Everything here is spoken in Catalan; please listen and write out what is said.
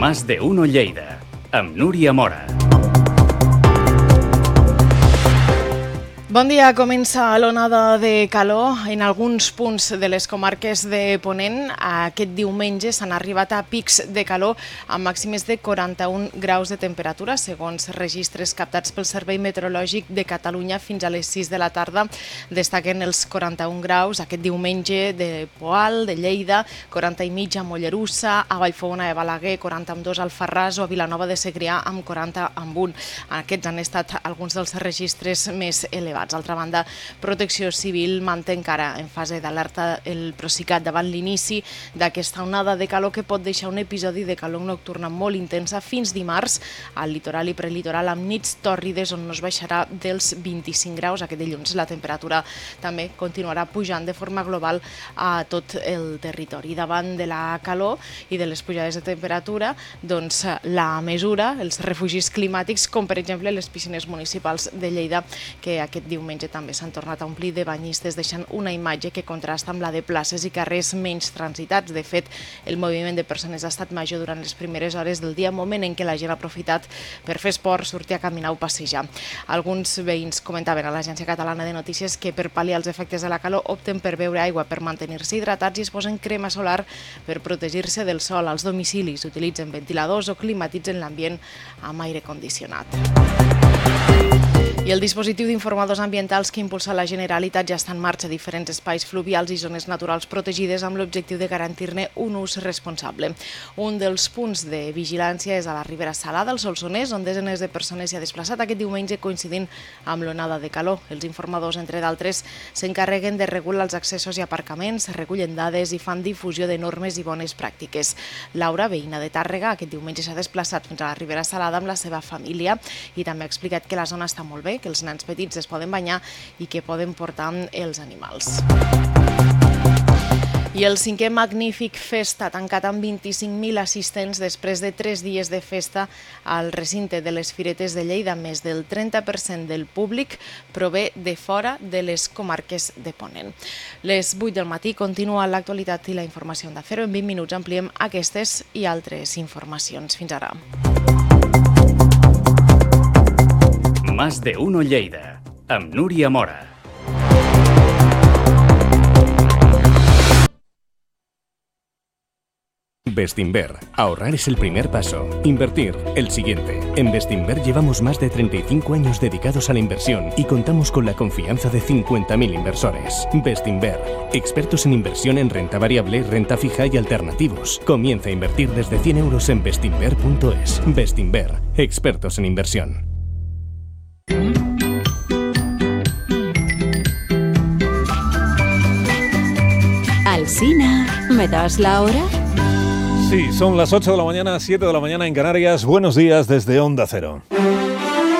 Más de uno Lleida, amb Núria Mora. Bon dia, comença l'onada de calor en alguns punts de les comarques de Ponent. Aquest diumenge s'han arribat a pics de calor amb màximes de 41 graus de temperatura, segons registres captats pel Servei Meteorològic de Catalunya fins a les 6 de la tarda. Destaquen els 41 graus aquest diumenge de Poal, de Lleida, 40 i mig a Mollerussa, a Vallfogona de Balaguer, 40 amb 2 al Farràs o a Vilanova de Segrià amb 40 amb 1. Aquests han estat alguns dels registres més elevats. D'altra banda, Protecció Civil manté encara en fase d'alerta el Procicat davant l'inici d'aquesta onada de calor que pot deixar un episodi de calor nocturna molt intensa fins dimarts al litoral i prelitoral amb nits tòrrides on no es baixarà dels 25 graus. Aquest dilluns la temperatura també continuarà pujant de forma global a tot el territori. Davant de la calor i de les pujades de temperatura, doncs la mesura, els refugis climàtics, com per exemple les piscines municipals de Lleida, que aquest diumenge també s'han tornat a omplir de banyistes, deixant una imatge que contrasta amb la de places i carrers menys transitats. De fet, el moviment de persones ha estat major durant les primeres hores del dia, moment en què la gent ha aprofitat per fer esport, sortir a caminar o passejar. Alguns veïns comentaven a l'Agència Catalana de Notícies que per pal·liar els efectes de la calor opten per beure aigua per mantenir-se hidratats i es posen crema solar per protegir-se del sol. Als domicilis utilitzen ventiladors o climatitzen l'ambient amb aire condicionat. I el dispositiu d'informadors ambientals que impulsa la Generalitat ja està en marxa a diferents espais fluvials i zones naturals protegides amb l'objectiu de garantir-ne un ús responsable. Un dels punts de vigilància és a la Ribera Salada, al Solsonès, on desenes de persones s'hi ha desplaçat aquest diumenge coincidint amb l'onada de calor. Els informadors, entre d'altres, s'encarreguen de regular els accessos i aparcaments, recullen dades i fan difusió de normes i bones pràctiques. Laura, veïna de Tàrrega, aquest diumenge s'ha desplaçat fins a la Ribera Salada amb la seva família i també ha explicat que la zona està molt bé, que els nens petits es poden banyar i que poden portar els animals. I el 5è Magnífic Festa ha tancat amb 25.000 assistents després de 3 dies de festa al recinte de les Firetes de Lleida. Més del 30% del públic prové de fora de les comarques de Ponent. Les 8 del matí continua l'actualitat i la informació Onda Cero. En 20 minuts ampliem aquestes i altres informacions. Fins ara. Más de uno Lleida, amb Núria Mora. Bestinver. Ahorrar es el primer paso. Invertir, el siguiente. En Bestinver llevamos más de 35 años dedicados a la inversión y contamos con la confianza de 50.000 inversores. Bestinver. Expertos en inversión en renta variable, renta fija y alternativos. Comienza a invertir desde 100 euros en bestinver.es. Bestinver. Expertos en inversión. Alsina, ¿me das la hora? Sí, son las 8 de la mañana, 7 de la mañana en Canarias. Buenos días desde Onda Cero.